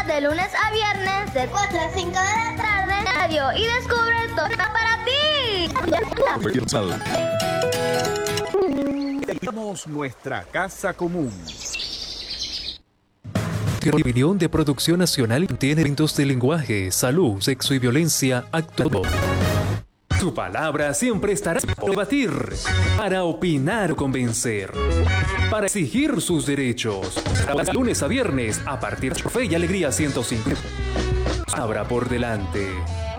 De lunes a viernes, de 4 a 5 de la tarde, en radio y descubre todo para ti. Tenemos nuestra casa común. Opinión de Producción Nacional tiene eventos de lenguaje, salud, sexo y violencia actuado. Tu palabra siempre estará para debatir, para opinar o convencer, para exigir sus derechos. De lunes a viernes, a partir de Fe y Alegría 105. Abra por delante.